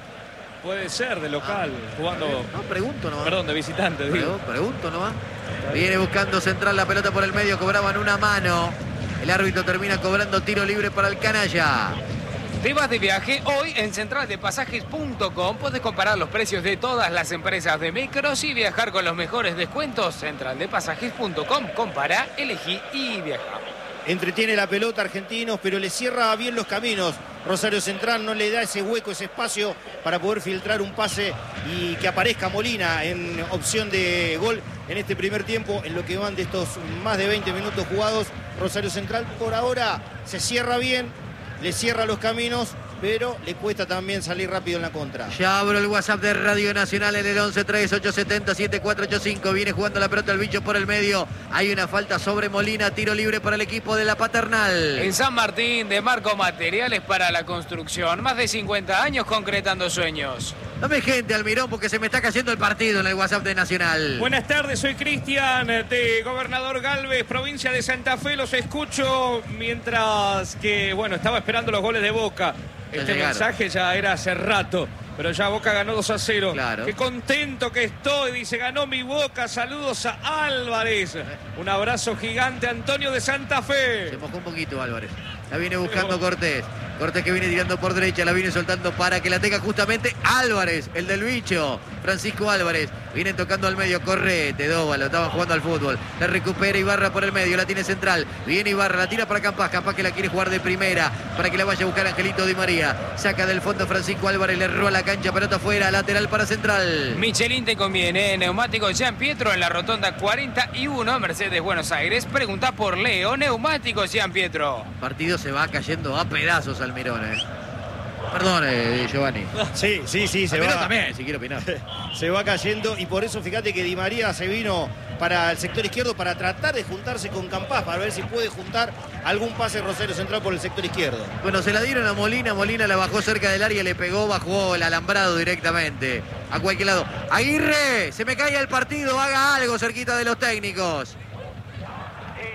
Puede ser, de local, ah, jugando... No, pregunto nomás. Perdón, de visitante, digo. Pregunto nomás. Viene buscando Central la pelota por el medio, cobraban una mano. El árbitro termina cobrando tiro libre para el canalla. Te vas de viaje hoy en central de pasajes punto com. Puedes comparar los precios de todas las empresas de micros y viajar con los mejores descuentos. central de pasajes punto com. Compara, elegí y viaja. Entretiene la pelota Argentinos, pero le cierra bien los caminos. Rosario Central no le da ese hueco, ese espacio para poder filtrar un pase y que aparezca Molina en opción de gol en este primer tiempo, en lo que van de estos más de veinte minutos jugados. Rosario Central por ahora se cierra bien, le cierra los caminos, pero le cuesta también salir rápido en la contra. Ya abro el WhatsApp de Radio Nacional en el once tres ocho siete cero siete cuatro ocho cinco. Viene jugando la pelota el bicho por el medio. Hay una falta sobre Molina, tiro libre para el equipo de la Paternal. En San Martín, de Marco Materiales para la construcción. Más de cincuenta años concretando sueños. Dame gente, Almirón, porque se me está cayendo el partido en el WhatsApp de Nacional. Buenas tardes, soy Cristian de Gobernador Galvez, provincia de Santa Fe. Los escucho mientras que, bueno, estaba esperando los goles de Boca. Ya este llegaron. mensaje ya era hace rato, pero ya Boca ganó dos a cero. Claro. Qué contento que estoy, dice, ganó mi Boca. Saludos a Álvarez. Un abrazo gigante, Antonio de Santa Fe. Se mojó un poquito Álvarez. La viene buscando Cortés. Cortés que viene tirando por derecha, la viene soltando para que la tenga justamente Álvarez, el del bicho. Francisco Álvarez. Vienen tocando al medio, corre, Tedoba, lo estaban jugando al fútbol. La recupera Ibarra por el medio, la tiene Central. Viene Ibarra, la tira para Campas. Campas que la quiere jugar de primera para que la vaya a buscar Angelito Di María. Saca del fondo Francisco Álvarez, le roba la cancha, pelota afuera, lateral para Central. Michelin te conviene, neumáticos Jean Pietro en la rotonda cuarenta y uno, Mercedes Buenos Aires. Pregunta por Leo, neumáticos Jean Pietro. El partido se va cayendo a pedazos, Almirón, eh. Perdón, eh, Giovanni. Sí, sí, sí, se Almirón va. también, si quiere opinar. Se va cayendo y por eso fíjate que Di María se vino para el sector izquierdo para tratar de juntarse con Campas, para ver si puede juntar algún pase Rosario Central por el sector izquierdo. Bueno, se la dieron a Molina, Molina la bajó cerca del área, le pegó, bajó el alambrado directamente. A cualquier lado. Aguirre, se me cae el partido, haga algo cerquita de los técnicos.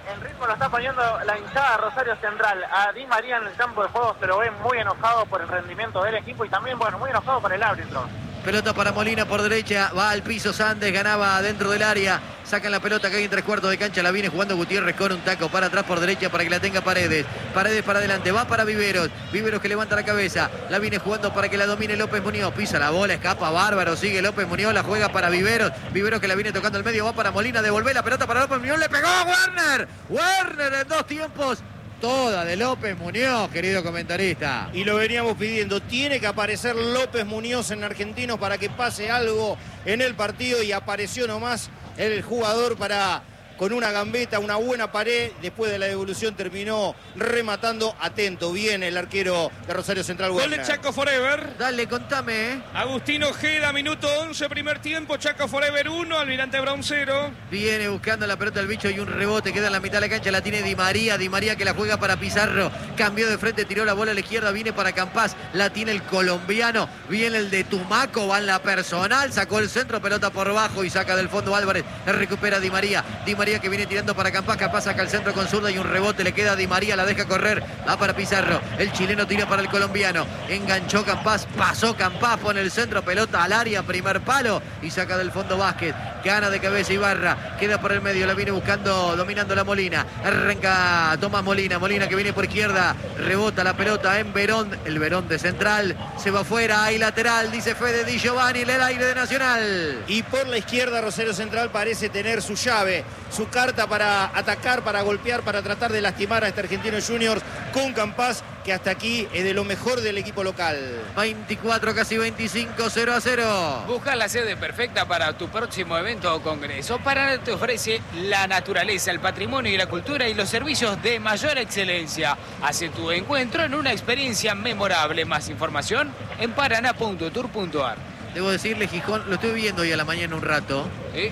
el ritmo lo está poniendo la hinchada Rosario Central. A Di María en el campo de juego se lo ve muy enojado por el rendimiento del equipo y también, bueno, muy enojado por el árbitro. Pelota para Molina por derecha, va al piso Sandes, ganaba dentro del área, sacan la pelota que hay en tres cuartos de cancha, la viene jugando Gutiérrez con un taco para atrás por derecha para que la tenga Paredes, Paredes para adelante, va para Viveros, Viveros que levanta la cabeza, la viene jugando para que la domine López Muñoz, pisa la bola, escapa bárbaro, sigue López Muñoz, la juega para Viveros, Viveros que la viene tocando al medio, va para Molina, devolver la pelota para López Muñoz, le pegó a Werner, Werner en dos tiempos. Toda de López Muñoz, querido comentarista. Y lo veníamos pidiendo. Tiene que aparecer López Muñoz en Argentinos para que pase algo en el partido. Y apareció nomás el jugador para, con una gambeta, una buena pared. Después de la devolución terminó rematando. Atento, bien el arquero de Rosario Central. Gol Werner. de Chaco Forever. Dale, contame, ¿eh? Agustín Ojeda, minuto once, primer tiempo. Chaco Forever uno, Almirante Brown cero. Viene buscando la pelota el bicho y un rebote. Queda en la mitad de la cancha. La tiene Di María. Di María que la juega para Pizarro. Cambió de frente, tiró la bola a la izquierda. Viene para Campás. La tiene el colombiano. Viene el de Tumaco. Va en la personal. Sacó el centro. Pelota por bajo y saca del fondo Álvarez. Recupera Di María. Di María que viene tirando para Campás. Campás saca el centro con zurda y un rebote. Le queda a Di María. La deja correr. Va para Pizarro. El chileno tira para el colombiano. Enganchó Campás. Pasó Campás. Pone el centro. Pelota al área. Primer palo. Y saca del fondo Vázquez. Gana de cabeza Ibarra. Queda por el medio. La viene buscando. Dominando la Molina. Arranca Tomás Molina. Molina que viene por izquierda. Rebota la pelota en Verón. El Verón de central. Se va afuera. Hay lateral. Dice Fede Di Giovanni. En el aire de Nacional. Y por la izquierda Rosario Central parece tener su llave, su carta para atacar, para golpear, para tratar de lastimar a este Argentinos Juniors con Campás, que hasta aquí es de lo mejor del equipo local. veinticuatro, casi veinticinco, cero a cero. Busca la sede perfecta para tu próximo evento o congreso. Paraná te ofrece la naturaleza, el patrimonio y la cultura y los servicios de mayor excelencia. Hace tu encuentro en una experiencia memorable. Más información en paraná punto tour punto ar. Debo decirle, Gijón, lo estoy viendo hoy a la mañana un rato, ¿Sí?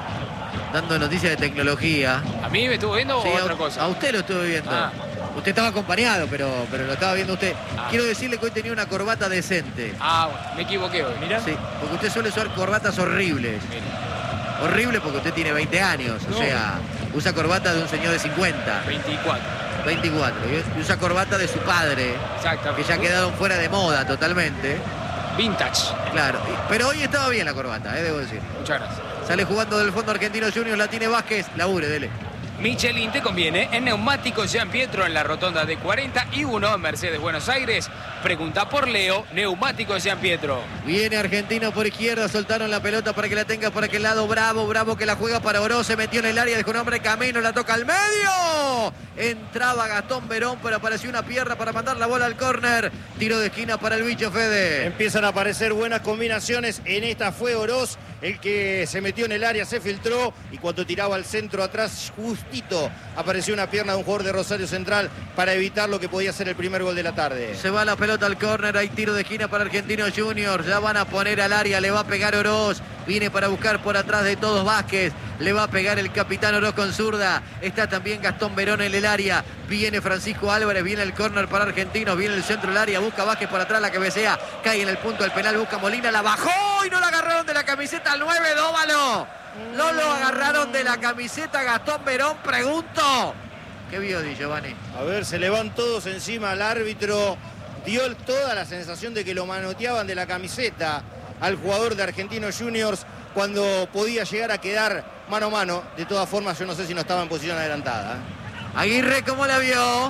dando noticias de tecnología. ¿A mí me estuvo viendo Sí, o a, otra cosa? a usted lo estuve viendo. Ah. Usted estaba acompañado, pero, pero lo estaba viendo usted. Ah. Quiero decirle que hoy tenía una corbata decente. Ah, bueno, me equivoqué hoy, mira. Sí, porque usted suele usar corbatas horribles. Mira, Horrible porque usted tiene veinte años. O No. sea, usa corbata de un señor de cincuenta, veinticuatro. veinticuatro. Y usa corbata de su padre, Exactamente. que ya quedaron fuera de moda totalmente. Vintage. Claro, y- pero hoy estaba bien la corbata, eh, debo decir. Muchas gracias. Sale jugando del fondo Argentino Juniors, la tiene Vázquez. Labure, dele. Michelin te conviene en Neumáticos Jean Pietro en la rotonda de cuarenta y uno en Mercedes, Buenos Aires. Pregunta por Leo, Neumáticos Jean Pietro. Viene Argentino por izquierda, soltaron la pelota para que la tenga por aquel lado. Bravo, Bravo que la juega para Oroz, se metió en el área, dejó un hombre camino, la toca al medio. Entraba Gastón Verón, pero apareció una pierna para mandar la bola al córner. Tiro de esquina para el bicho Fede. Empiezan a aparecer buenas combinaciones. En esta fue Oroz el que se metió en el área, se filtró y cuando tiraba al centro atrás, justito apareció una pierna de un jugador de Rosario Central para evitar lo que podía ser el primer gol de la tarde. Se va la pelota al córner, hay tiro de esquina para Argentinos Juniors. Ya van a poner al área, le va a pegar Oroz. Viene para buscar por atrás de todos Vázquez. Le va a pegar el capitán Oroz con zurda. Está también Gastón Verón en el área. Viene Francisco Álvarez, viene el córner para Argentinos. Viene el centro del área, busca Vázquez por atrás, la cabecea. Cae en el punto del penal, busca Molina, la bajó y no la agarraron de la camiseta al nueve, Dóvalo. No lo agarraron de la camiseta Gastón Verón, pregunto. ¿Qué vio, Di Giovanni? A ver, se le van todos encima al árbitro. Dio toda la sensación de que lo manoteaban de la camiseta al jugador de Argentinos Juniors cuando podía llegar a quedar mano a mano. De todas formas, yo no sé si no estaba en posición adelantada. ¿eh? Aguirre, ¿cómo la vio?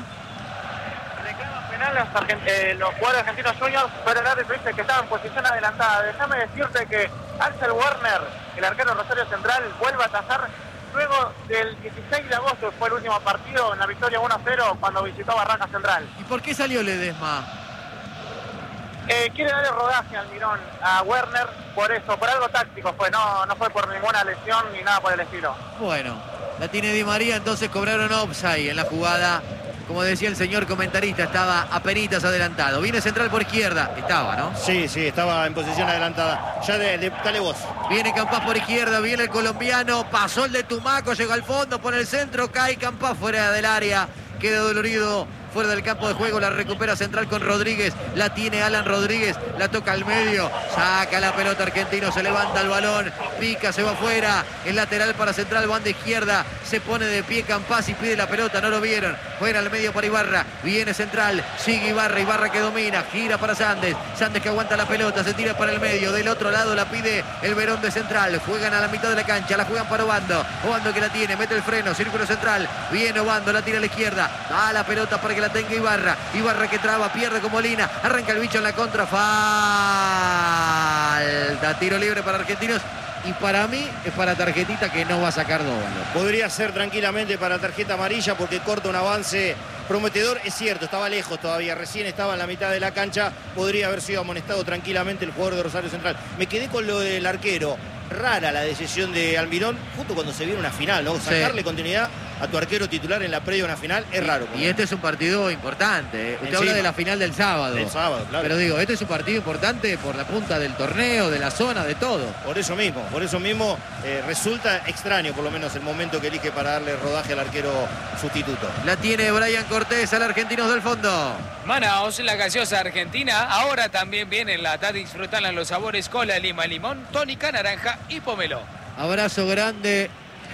Reclaman penal los, argent- eh, los jugadores argentinos juniors, pero el árbitro dice que estaba en posición adelantada. Déjame decirte que Axel Werner, el arquero Rosario Central, vuelve a atajar luego del dieciséis de agosto, fue el último partido en la victoria uno a cero cuando visitó Barraca Central. ¿Y por qué salió Ledesma? Eh, quiere darle rodaje al Mirón a Werner, por eso, por algo táctico fue, no, no fue por ninguna lesión ni nada por el estilo. Bueno, la tiene Di María, entonces cobraron offside en la jugada. Como decía el señor comentarista, estaba apenitas adelantado. Viene central por izquierda, estaba, ¿no? Sí, sí, estaba en posición adelantada. Ya de, de dale vos. Viene Campás por izquierda, viene el colombiano, pasó el de Tumaco, llegó al fondo, pone el centro, cae Campás fuera del área. Queda dolorido fuera del campo de juego, la recupera Central con Rodríguez, la tiene Alan Rodríguez, la toca al medio, saca la pelota Argentino, se levanta el balón, pica, se va afuera, el lateral para Central, banda izquierda, se pone de pie Campazzi, pide la pelota, no lo vieron, fuera al medio para Ibarra, viene Central, sigue Ibarra, Ibarra que domina, gira para Sandes, Sandes que aguanta la pelota, se tira para el medio, del otro lado la pide el Verón de Central, juegan a la mitad de la cancha, la juegan para Obando, Obando que la tiene, mete el freno, círculo central, viene Obando, la tira a la izquierda, da la pelota para que la tenga Ibarra, Ibarra que traba, pierde con Molina, arranca el bicho en la contra, falta, tiro libre para Argentinos. Y para mí es para tarjetita que no va a sacar Dóvalo. Podría ser tranquilamente para tarjeta amarilla porque corta un avance prometedor. Es cierto, estaba lejos todavía, recién estaba en la mitad de la cancha. Podría haber sido amonestado tranquilamente el jugador de Rosario Central. Me quedé con lo del arquero. Rara la decisión de Almirón, justo cuando se viene una final, ¿no? Sacarle sí. continuidad a tu arquero titular en la previa de una final es y, raro. Y este es un partido importante. ¿eh? Usted Encima. habla de la final del sábado. Del sábado, claro. Pero digo, este es un partido importante por la punta del torneo, de la zona, de todo. Por eso mismo, por eso mismo eh, resulta extraño por lo menos el momento que elige para darle rodaje al arquero sustituto. La tiene Brian Cortés al Argentinos del fondo. Manaos, la gaseosa argentina, ahora también viene en lata, disfrutarla en los sabores cola, lima, limón, tónica, naranja y pomelo. Abrazo grande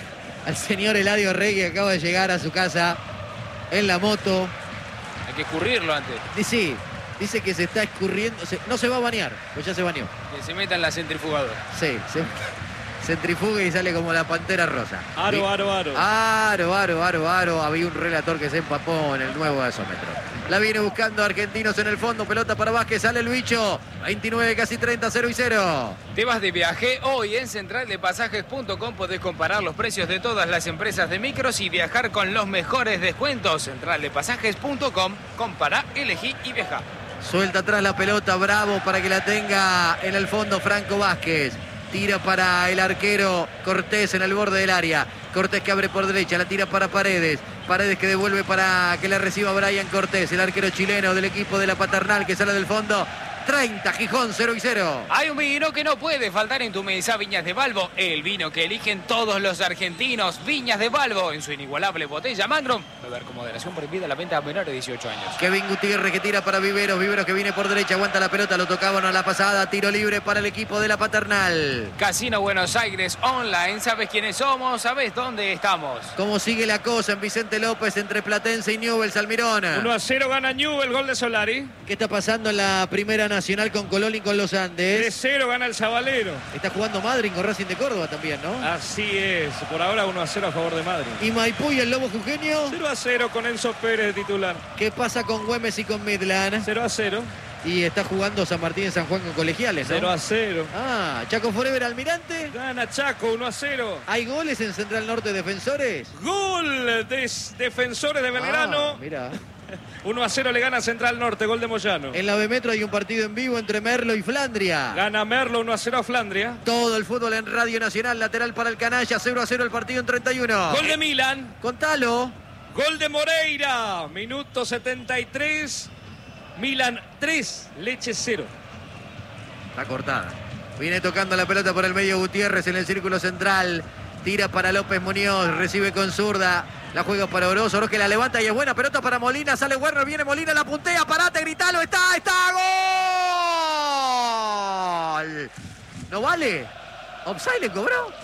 al señor Eladio Rey que acaba de llegar a su casa en la moto. Hay que escurrirlo antes. Sí, dice que se está escurriendo, se, no se va a bañar, pues ya se bañó. Que se meta en la centrifugadora. Sí, se centrifuga y sale como la pantera rosa. Aro, aro, aro. Aro, aro, aro, aro. Había un relator que se empapó en el nuevo gasómetro. La viene buscando Argentinos en el fondo. Pelota para Vázquez. Sale el bicho. veintinueve, casi treinta, cero y cero. Te vas de viaje. Hoy en central de pasajes punto com podés comparar los precios de todas las empresas de micros y viajar con los mejores descuentos. central de pasajes punto com. Compara, elegí y viaja. Suelta atrás la pelota. Bravo para que la tenga en el fondo Franco Vázquez. Tira para el arquero Cortés en el borde del área. Cortés que abre por derecha, la tira para Paredes. Paredes que devuelve para que la reciba Brian Cortés, el arquero chileno del equipo de la Paternal que sale del fondo. treinta, Gijón, cero y cero. Hay un vino que no puede faltar en tu mesa, Viñas de Balbo. El vino que eligen todos los argentinos. Viñas de Balbo en su inigualable botella Magnum. Beber con moderación, prohibida la venta a menores de dieciocho años. Kevin Gutiérrez que tira para Viveros. Viveros que viene por derecha, aguanta la pelota, lo tocaban a la pasada. Tiro libre para el equipo de la Paternal. Casino Buenos Aires Online. ¿Sabes quiénes somos? ¿Sabes dónde estamos? ¿Cómo sigue la cosa en Vicente López entre Platense y Newell's Almirón? uno a cero gana Newell's, gol de Solari. ¿Qué está pasando en la primera nacional con Colón y con los Andes? tres cero gana el Sabalero. Está jugando Madryn con Racing de Córdoba también, ¿no? Así es, por ahora uno a cero a favor de Madrid. ¿Y Maipú y el Lobo Jujeño? cero a cero con Enzo Pérez de titular. ¿Qué pasa con Güemes y con Midland? cero a cero. Y está jugando San Martín en San Juan con Colegiales, ¿no? cero a cero. Ah, Chaco Forever Almirante. Gana Chaco uno a cero. ¿Hay goles en Central Norte Defensores? Gol de Defensores de Belgrano. Ah, mira. uno a cero le gana Central Norte, gol de Moyano. En la B Metro hay un partido en vivo entre Merlo y Flandria. Gana Merlo uno a cero a Flandria. Todo el fútbol en Radio Nacional, lateral para el canalla, cero a cero el partido en treinta y uno. Gol de Milan. Contalo. Gol de Moreira, minuto setenta y tres. Milan tres, Leche cero. Está cortada. Viene tocando la pelota por el medio Gutiérrez en el círculo central. Tira para López Muñoz, recibe con zurda. La juega para Oroz, Oroz que la levanta y es buena. Pelota para Molina, sale Werner, viene Molina, la puntea, parate, gritalo, está, está, gol. ¿No vale? ¿Offside le cobró?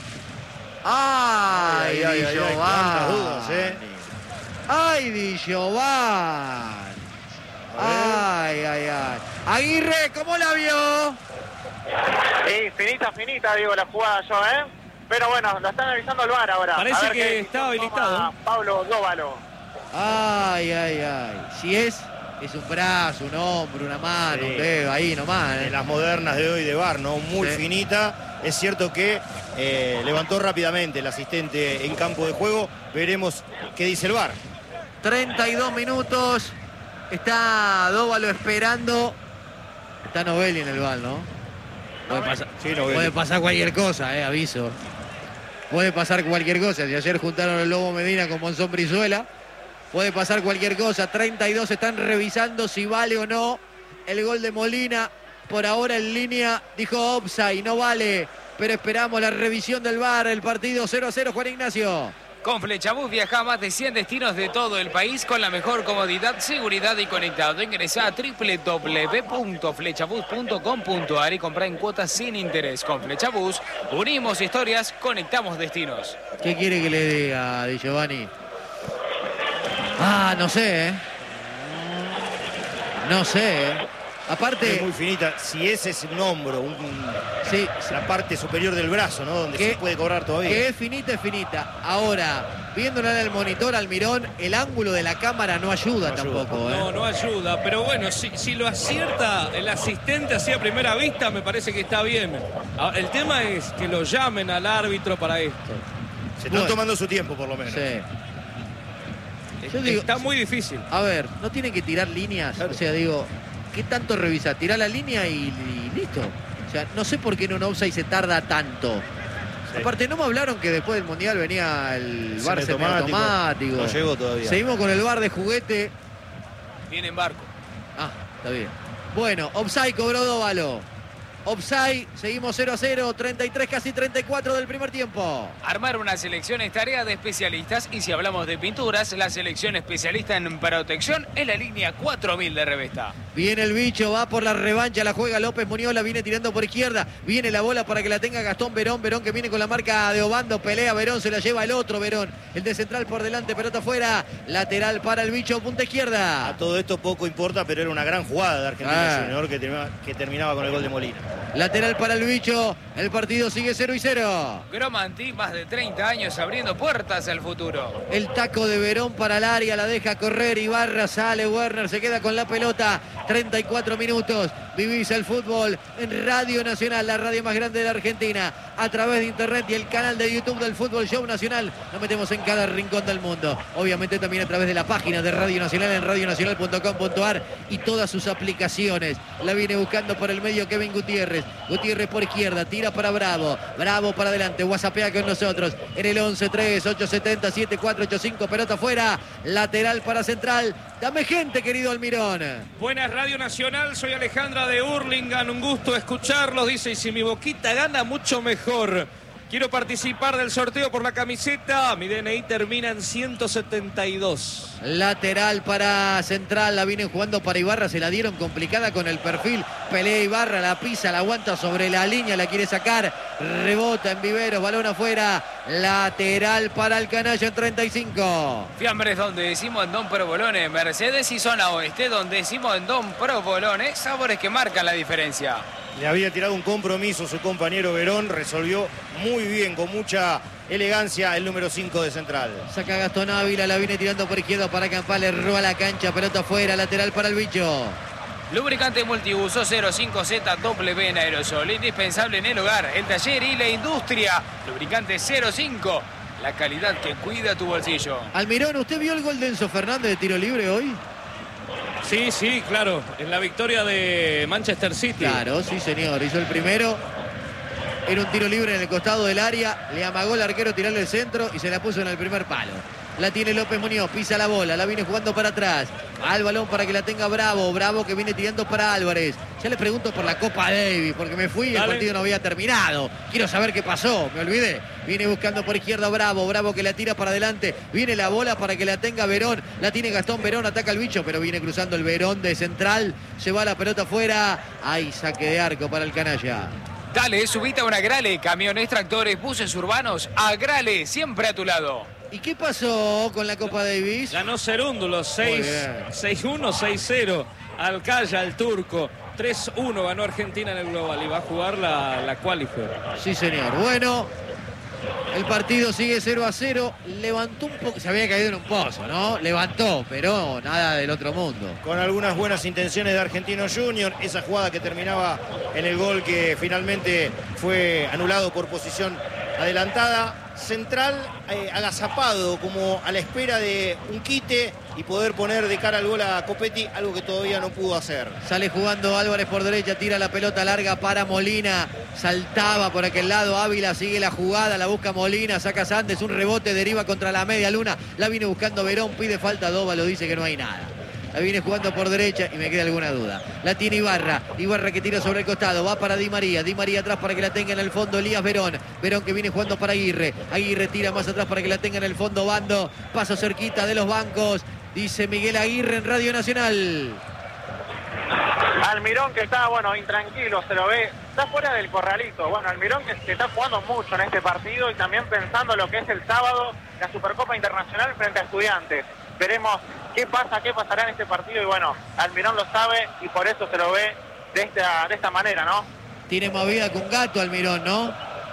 Ay, ay, ay, Di ay, Giovanni. cuántas dudas, ¿eh? Ay, Di Giovanni. Ay, ay, ay. Aguirre, ¿cómo la vio? Sí, finita, finita, digo, la jugada yo, ¿eh? Pero bueno, lo están avisando al V A R ahora. Parece A ver que qué estaba decisión habilitado. toma Pablo Dóvalo. Ay, ay, ay. Si es, es un brazo, un hombro, una mano, Sí. un dedo, ahí nomás. De ¿eh? las modernas de hoy de V A R, ¿no? Muy Sí. finita. Es cierto que eh, levantó rápidamente el asistente en campo de juego. Veremos qué dice el V A R. treinta y dos minutos. Está Dóvalo esperando. Está Novelli en el bal, ¿no? Puede pasar, Sí, Novelli. puede pasar cualquier cosa, eh, aviso. Puede pasar cualquier cosa. Si ayer juntaron el Lobo Medina con Monzón Brizuela, puede pasar cualquier cosa. treinta y dos están revisando si vale o no el gol de Molina. Por ahora en línea dijo offside, no vale. Pero esperamos la revisión del V A R. El partido cero a cero, Juan Ignacio. Con Flechabús viaja a más de cien destinos de todo el país con la mejor comodidad, seguridad y conectado. Ingresa a doble u doble u doble u punto flechabús punto com punto a r y compra en cuotas sin interés. Con Flechabús unimos historias, conectamos destinos. ¿Qué quiere que le diga, Di Giovanni? Ah, no sé, ¿eh? No sé, ¿eh? Aparte... Es muy finita. Si ese es un hombro, un, sí, la parte superior del brazo, ¿no? Donde que, se puede cobrar todavía. Que es finita, es finita. Ahora, viéndola en el monitor, Almirón, el ángulo de la cámara no ayuda, no tampoco. Ayuda. ¿eh? No, no ayuda. Pero bueno, si, si lo acierta el asistente así a primera vista, me parece que está bien. El tema es que lo llamen al árbitro para esto. Se están bueno. tomando su tiempo, por lo menos. Sí. Yo digo, está muy difícil. A ver, no tienen que tirar líneas. Claro. O sea, digo... ¿Qué tanto revisa? Tirá la línea y, y listo. O sea, no sé por qué en un offside se tarda tanto. Sí. Aparte, no me hablaron que después del Mundial venía el V A R semiautomático. automático. No llegó todavía. Seguimos con el V A R de juguete. Viene en barco. Ah, está bien. Bueno, offside cobró Dóvalo. Offside, seguimos cero a cero, treinta y tres, casi treinta y cuatro del primer tiempo. Armar una selección es tarea de especialistas y si hablamos de pinturas, la selección especialista en protección es la línea cuatro mil de Revesta. Viene el bicho, va por la revancha, la juega López Muñoz, la viene tirando por izquierda, viene la bola para que la tenga Gastón Verón, Verón que viene con la marca de Obando, pelea Verón, se la lleva el otro Verón, el de central por delante, pelota afuera, lateral para el bicho, punta izquierda. A todo esto poco importa, pero era una gran jugada de Argentina ah. Junior que terminaba, que terminaba con el gol de Molina. Lateral para el bicho, el partido sigue cero y cero. Gromanti, más de treinta años abriendo puertas al futuro. El taco de Verón para el área, la deja correr Ibarra, sale Werner, se queda con la pelota. treinta y cuatro minutos, vivís el fútbol en Radio Nacional, la radio más grande de la Argentina, a través de internet y el canal de YouTube del Fútbol Show Nacional. Nos metemos en cada rincón del mundo. Obviamente también a través de la página de Radio Nacional en radio nacional punto com punto a r y todas sus aplicaciones. La viene buscando por el medio Kevin Gutiérrez. Gutiérrez por izquierda, tira para Bravo. Bravo para adelante, whatsappea con nosotros en el once tres ocho siete cero siete cuatro ocho cinco, pelota afuera, lateral para Central. Dame gente, querido Almirón. Buenas Radio Nacional, soy Alejandra de Hurlingham, un gusto escucharlos, dice, y si mi Boquita gana, mucho mejor. Quiero participar del sorteo por la camiseta, mi D N I termina en ciento setenta y dos. Lateral para Central, la vienen jugando para Ibarra, se la dieron complicada con el perfil, pelea Ibarra, la pisa, la aguanta sobre la línea, la quiere sacar, rebota en Viveros, balón afuera, lateral para el canalla en treinta y cinco. Fiambres donde decimos en Don Provolone, Mercedes y zona oeste donde decimos en Don Provolone, sabores que marcan la diferencia. Le había tirado un compromiso su compañero Verón, resolvió muy bien, con mucha elegancia, el número cinco de Central. Saca Gastón Ávila, la viene tirando por izquierda para Campales, roba la cancha, pelota afuera, lateral para el bicho. Lubricante multiuso cero cinco Z W en aerosol, indispensable en el hogar, el taller y la industria. Lubricante cero cinco, la calidad que cuida tu bolsillo. Almirón, ¿usted vio el gol de Enzo Fernández de tiro libre hoy? Sí, sí, claro, en la victoria de Manchester City. Claro, sí señor, hizo el primero. Era un tiro libre en el costado del área, le amagó el arquero tirarle el centro y se la puso en el primer palo. La tiene López Muñoz, pisa la bola, la viene jugando para atrás. Al balón para que la tenga Bravo, Bravo que viene tirando para Álvarez. Ya le pregunto por la Copa Davis, porque me fui y el partido no había terminado. Quiero saber qué pasó, me olvidé. Viene buscando por izquierda Bravo, Bravo que la tira para adelante. Viene la bola para que la tenga Verón. La tiene Gastón Verón, ataca al bicho, pero viene cruzando el Verón de Central. Se va la pelota afuera. Hay saque de arco para el canalla. Dale, subite a una Agrale, camiones, tractores, buses urbanos. Agrale, siempre a tu lado. ¿Y qué pasó con la Copa Davis? Ganó Cerúndulo, seis uno, seis cero. Alcaya, el turco. tres uno ganó Argentina en el global y va a jugar la, la qualifier. Sí, señor. Bueno, el partido sigue cero a cero. Levantó un poco, se había caído en un pozo, ¿no? Levantó, pero nada del otro mundo. Con algunas buenas intenciones de Argentino Junior. Esa jugada que terminaba en el gol que finalmente fue anulado por posición adelantada. Central eh, agazapado, como a la espera de un quite y poder poner de cara al gol a Copetti, algo que todavía no pudo hacer. Sale jugando Álvarez por derecha, tira la pelota larga para Molina, saltaba por aquel lado Ávila, sigue la jugada, la busca Molina, saca Sandes, un rebote, deriva contra la media luna, la viene buscando Verón, pide falta, Dóvalo dice que no hay nada. La viene jugando por derecha y me queda alguna duda. La tiene Ibarra. Ibarra que tira sobre el costado. Va para Di María. Di María atrás para que la tenga en el fondo Elías Verón. Verón que viene jugando para Aguirre. Aguirre tira más atrás para que la tenga en el fondo Bando. Paso cerquita de los bancos. Dice Miguel Aguirre en Radio Nacional. Almirón que está, bueno, intranquilo, se lo ve, está fuera del corralito. Bueno, Almirón que se está jugando mucho en este partido y también pensando lo que es el sábado, la Supercopa Internacional frente a Estudiantes. Veremos qué pasa, qué pasará en este partido y bueno, Almirón lo sabe y por eso se lo ve de esta, de esta manera, ¿no? Tiene más vida que un gato Almirón, ¿no?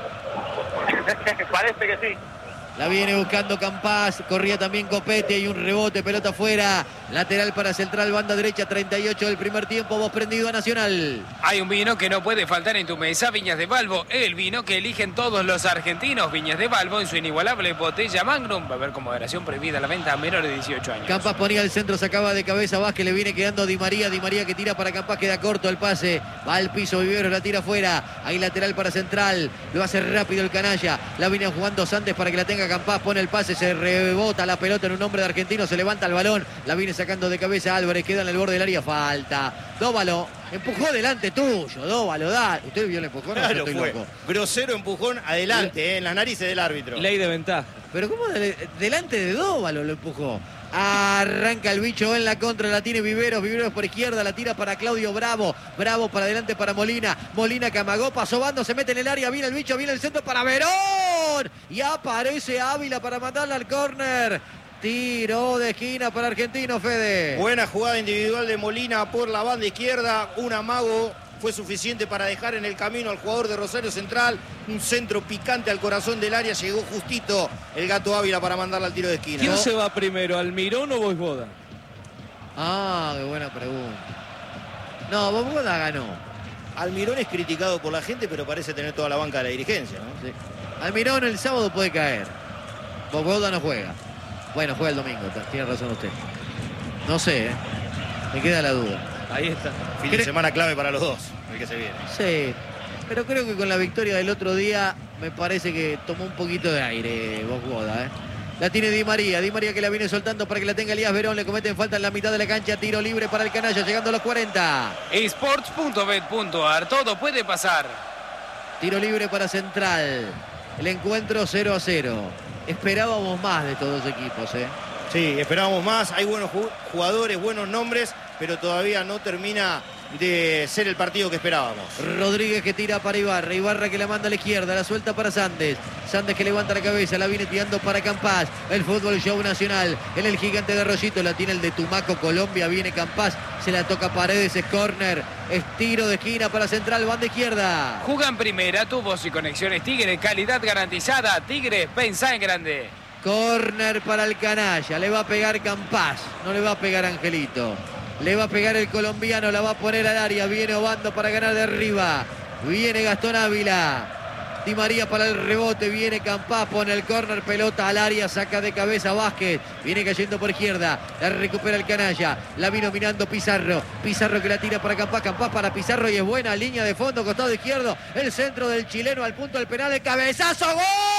Parece que sí. La viene buscando Campás, corría también Copete y un rebote, pelota afuera. Lateral para Central, banda derecha, treinta y ocho del primer tiempo, voz prendido a Nacional. Hay un vino que no puede faltar en tu mesa, Viñas de Balbo, el vino que eligen todos los argentinos. Viñas de Balbo en su inigualable botella Magnum, va a haber con moderación prohibida la venta a menores de dieciocho años. Campás ponía el centro, sacaba de cabeza Vázquez, le viene quedando Di María, Di María que tira para Campás, queda corto el pase, va al piso Viveros, la tira afuera, ahí lateral para Central, lo hace rápido el canalla, la viene jugando Santos para que la tenga Campás, pone el pase, se rebota la pelota en un hombre de argentino, se levanta el balón, la viene sacando de cabeza Álvarez, queda en el borde del área, falta. Dóvalo, empujó delante tuyo, Dóvalo, da. ¿Usted vio el empujón? Claro, estoy fue. loco. Grosero empujón adelante, eh, en las narices del árbitro. Ley de ventaja. Pero ¿cómo de- delante de Dóvalo lo empujó? Arranca el bicho en la contra, la tiene Viveros, Viveros por izquierda, la tira para Claudio Bravo, Bravo para adelante para Molina, Molina que amagó, pasó Bando, se mete en el área, viene el bicho, viene el centro para Verón, y aparece Ávila para mandarla al córner, tiro de esquina para Argentino, Fede. Buena jugada individual de Molina por la banda izquierda, un amago fue suficiente para dejar en el camino al jugador de Rosario Central, un centro picante al corazón del área, llegó justito el Gato Ávila para mandarla al tiro de esquina. ¿Quién ¿no? se va primero, Almirón o Boisboda? Ah, qué buena pregunta. No, Boboda ganó. Almirón es criticado por la gente, pero parece tener toda la banca de la dirigencia, ¿no? Sí. Almirón el sábado puede caer. Boboda no juega. Bueno, juega el domingo, tiene razón usted. No sé, ¿eh? Me queda la duda. Ahí está. Fin de Cre- semana clave para los dos, el que se viene. Sí, pero creo que con la victoria del otro día me parece que tomó un poquito de aire Boboda, ¿eh? La tiene Di María, Di María que la viene soltando para que la tenga Elías Verón, le cometen falta en la mitad de la cancha, tiro libre para el canalla, llegando a los cuarenta. esports punto bet punto ar, todo puede pasar. Tiro libre para Central, el encuentro cero a cero. Esperábamos más de estos dos equipos, ¿eh? Sí, esperábamos más, hay buenos ju- jugadores, buenos nombres, pero todavía no termina de ser el partido que esperábamos. Rodríguez que tira para Ibarra, Ibarra que la manda a la izquierda, la suelta para Sandes, Sandes que levanta la cabeza, la viene tirando para Campás, el fútbol show nacional, en el gigante de Arroyito, la tiene el de Tumaco, Colombia, viene Campás, se la toca Paredes, es córner, es tiro de esquina para Central, banda izquierda. Juga en primera, tubos y conexiones Tigre, calidad garantizada. Tigre, pensá en grande. Córner para el canalla, le va a pegar Campás, no le va a pegar Angelito. Le va a pegar el colombiano, la va a poner al área, viene Obando para ganar de arriba. Viene Gastón Ávila. Di María para el rebote, viene Campás, pone el córner, pelota al área, saca de cabeza Vázquez, viene cayendo por izquierda, la recupera el canalla, la vino mirando Pizarro, Pizarro que la tira para Campás, Campás para Pizarro y es buena, línea de fondo, costado izquierdo, el centro del chileno al punto del penal, el cabezazo, ¡gol!